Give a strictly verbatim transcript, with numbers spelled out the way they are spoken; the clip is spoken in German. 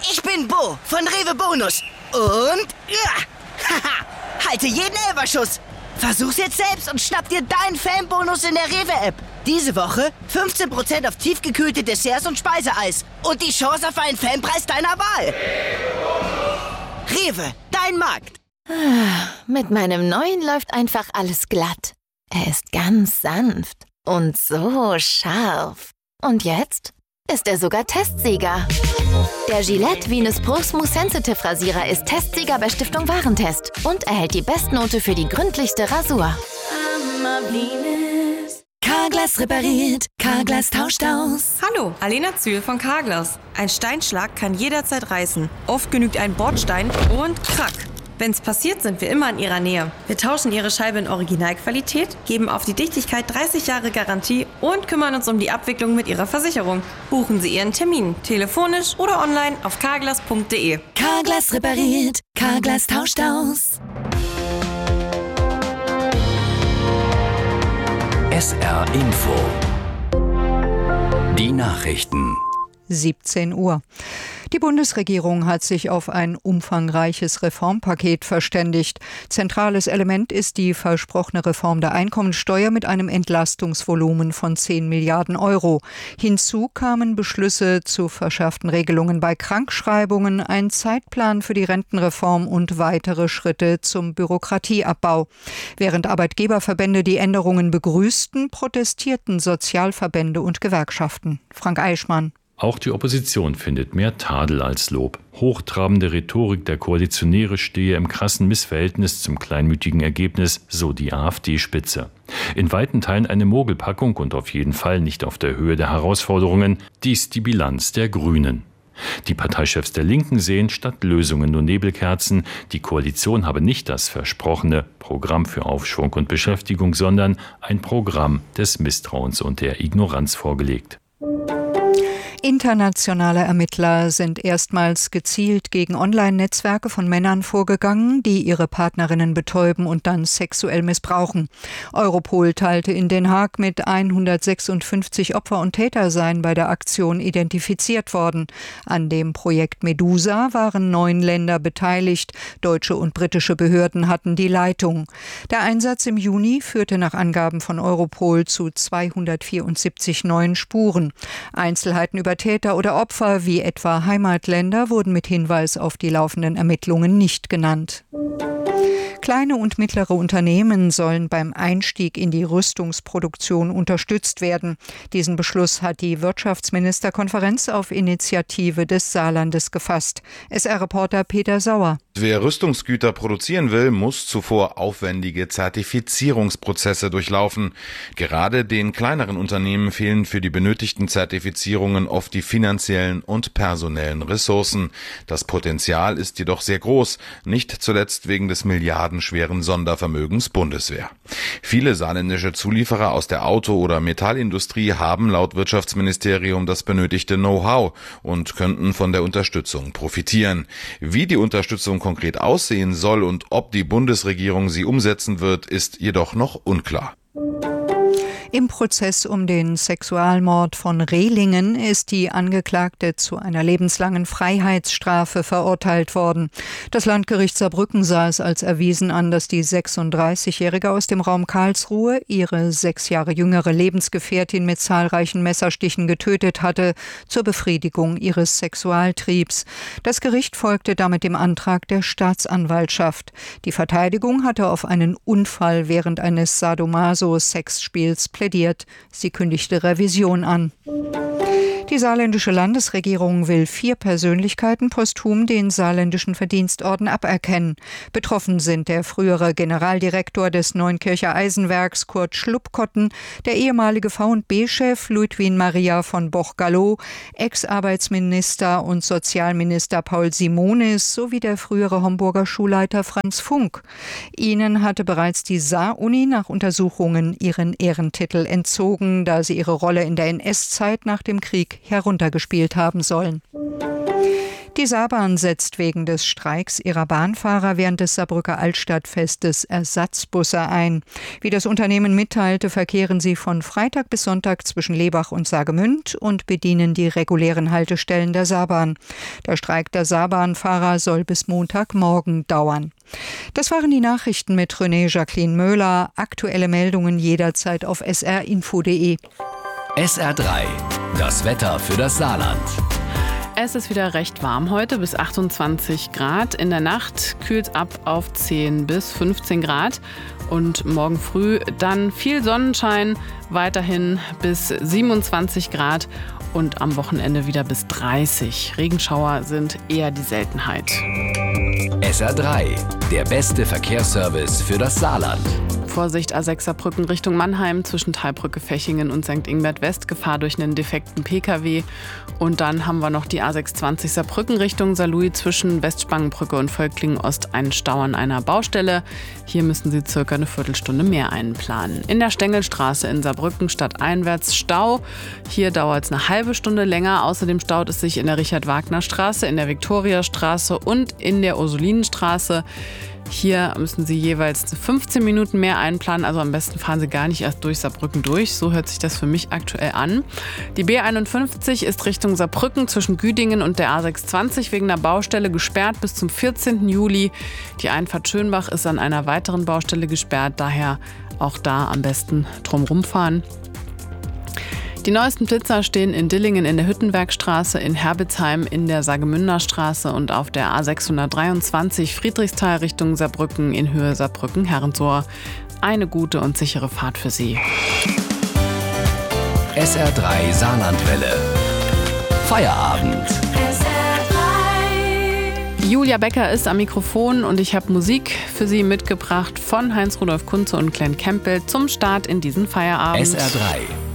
Ich bin Bo von Rewe Bonus. Und ja, haha, halte jeden Elferschuss. Versuch's jetzt selbst und schnapp dir deinen Fanbonus in der Rewe-App. Diese Woche fünfzehn Prozent auf tiefgekühlte Desserts und Speiseeis. Und die Chance auf einen Fanpreis deiner Wahl. Rewe, dein Markt. Mit meinem neuen läuft einfach alles glatt. Er ist ganz sanft und so scharf. Und jetzt ist er sogar Testsieger. Der Gillette Venus Pro Smooth Sensitive Rasierer ist Testsieger bei Stiftung Warentest und erhält die Bestnote für die gründlichste Rasur. Carglass repariert, Carglass tauscht aus. Hallo, Alena Zühl von Carglass. Ein Steinschlag kann jederzeit reißen. Oft genügt ein Bordstein und krack. Wenn's passiert, sind wir immer in Ihrer Nähe. Wir tauschen Ihre Scheibe in Originalqualität, geben auf die Dichtigkeit dreißig Jahre Garantie und kümmern uns um die Abwicklung mit Ihrer Versicherung. Buchen Sie Ihren Termin, telefonisch oder online auf carglass punkt de. Carglass repariert, Carglass tauscht aus. S R Info. Die Nachrichten. siebzehn Uhr. Die Bundesregierung hat sich auf ein umfangreiches Reformpaket verständigt. Zentrales Element ist die versprochene Reform der Einkommensteuer mit einem Entlastungsvolumen von zehn Milliarden Euro. Hinzu kamen Beschlüsse zu verschärften Regelungen bei Krankschreibungen, ein Zeitplan für die Rentenreform und weitere Schritte zum Bürokratieabbau. Während Arbeitgeberverbände die Änderungen begrüßten, protestierten Sozialverbände und Gewerkschaften. Frank Eichmann. Auch die Opposition findet mehr Tadel als Lob. Hochtrabende Rhetorik der Koalitionäre stehe im krassen Missverhältnis zum kleinmütigen Ergebnis, so die AfD-Spitze. In weiten Teilen eine Mogelpackung und auf jeden Fall nicht auf der Höhe der Herausforderungen. Dies die Bilanz der Grünen. Die Parteichefs der Linken sehen statt Lösungen nur Nebelkerzen. Die Koalition habe nicht das versprochene Programm für Aufschwung und Beschäftigung, sondern ein Programm des Misstrauens und der Ignoranz vorgelegt. Internationale Ermittler sind erstmals gezielt gegen Online-Netzwerke von Männern vorgegangen, die ihre Partnerinnen betäuben und dann sexuell missbrauchen. Europol teilte in Den Haag mit, hundertsechsundfünfzig Opfer und Täter seien bei der Aktion identifiziert worden. An dem Projekt Medusa waren neun Länder beteiligt. Deutsche und britische Behörden hatten die Leitung. Der Einsatz im Juni führte nach Angaben von Europol zu zweihundertvierundsiebzig neuen Spuren. Einzelheiten über Täter oder Opfer wie etwa Heimatländer wurden mit Hinweis auf die laufenden Ermittlungen nicht genannt. Kleine und mittlere Unternehmen sollen beim Einstieg in die Rüstungsproduktion unterstützt werden. Diesen Beschluss hat die Wirtschaftsministerkonferenz auf Initiative des Saarlandes gefasst. S R-Reporter Peter Sauer. Wer Rüstungsgüter produzieren will, muss zuvor aufwendige Zertifizierungsprozesse durchlaufen. Gerade den kleineren Unternehmen fehlen für die benötigten Zertifizierungen oft die finanziellen und personellen Ressourcen. Das Potenzial ist jedoch sehr groß, nicht zuletzt wegen des milliardenschweren Sondervermögens Bundeswehr. Viele saarländische Zulieferer aus der Auto- oder Metallindustrie haben laut Wirtschaftsministerium das benötigte Know-how und könnten von der Unterstützung profitieren. Wie die Unterstützung konkret aussehen soll und ob die Bundesregierung sie umsetzen wird, ist jedoch noch unklar. Im Prozess um den Sexualmord von Rehlingen ist die Angeklagte zu einer lebenslangen Freiheitsstrafe verurteilt worden. Das Landgericht Saarbrücken sah es als erwiesen an, dass die sechsunddreißigjährige aus dem Raum Karlsruhe ihre sechs Jahre jüngere Lebensgefährtin mit zahlreichen Messerstichen getötet hatte, zur Befriedigung ihres Sexualtriebs. Das Gericht folgte damit dem Antrag der Staatsanwaltschaft. Die Verteidigung hatte auf einen Unfall während eines Sadomaso-Sexspiels plädiert. Sie kündigte Revision an. Die saarländische Landesregierung will vier Persönlichkeiten posthum den saarländischen Verdienstorden aberkennen. Betroffen sind der frühere Generaldirektor des Neunkircher Eisenwerks Kurt Schlupkotten, der ehemalige V und B-Chef Ludwin Maria von Boch-Gallo, Ex-Arbeitsminister und Sozialminister Paul Simonis sowie der frühere Homburger Schulleiter Franz Funk. Ihnen hatte bereits die Saar-Uni nach Untersuchungen ihren Ehrentitel entzogen, da sie ihre Rolle in der N S-Zeit nach dem Krieg heruntergespielt haben sollen. Die Saarbahn setzt wegen des Streiks ihrer Bahnfahrer während des Saarbrücker Altstadtfestes Ersatzbusse ein. Wie das Unternehmen mitteilte, verkehren sie von Freitag bis Sonntag zwischen Lebach und Saargemünd und bedienen die regulären Haltestellen der Saarbahn. Der Streik der Saarbahnfahrer soll bis Montagmorgen dauern. Das waren die Nachrichten mit René Jacqueline Möhler. Aktuelle Meldungen jederzeit auf s r info punkt d e. S R drei, das Wetter für das Saarland. Es ist wieder recht warm heute, bis achtundzwanzig Grad. In der Nacht kühlt es ab auf zehn bis fünfzehn Grad. Und morgen früh dann viel Sonnenschein, weiterhin bis siebenundzwanzig Grad und am Wochenende wieder bis dreißig. Regenschauer sind eher die Seltenheit. S R drei, der beste Verkehrsservice für das Saarland. Vorsicht, A sechs Saarbrücken Richtung Mannheim zwischen Thalbrücke, Fechingen und Sankt Ingbert West. Gefahr durch einen defekten P K W. Und dann haben wir noch die A sechsundzwanzig Saarbrücken Richtung Saarlouis zwischen Westspangenbrücke und Völklingen Ost einen Stau an einer Baustelle. Hier müssen Sie circa eine Viertelstunde mehr einplanen. In der Stengelstraße in Saarbrücken stadteinwärts Stau. Hier dauert es eine halbe Stunde länger. Außerdem staut es sich in der Richard-Wagner-Straße, in der Viktoriastraße und in der Ursulinenstraße. Hier müssen Sie jeweils fünfzehn Minuten mehr einplanen, also am besten fahren Sie gar nicht erst durch Saarbrücken durch. So hört sich das für mich aktuell an. Die B einundfünfzig ist Richtung Saarbrücken zwischen Güdingen und der A sechsundzwanzig wegen einer Baustelle gesperrt bis zum vierzehnten Juli. Die Einfahrt Schönbach ist an einer weiteren Baustelle gesperrt, daher auch da am besten drumherum fahren. Die neuesten Blitzer stehen in Dillingen in der Hüttenwerkstraße, in Herbitzheim in der Saargemünder Straße und auf der A sechshundertdreiundzwanzig Friedrichsthal Richtung Saarbrücken in Höhe Saarbrücken-Herrensohr. Eine gute und sichere Fahrt für Sie. S R drei Saarlandwelle. Feierabend. Julia Becker ist am Mikrofon und ich habe Musik für Sie mitgebracht von Heinz-Rudolf Kunze und Glenn Campbell zum Start in diesen Feierabend. S R drei.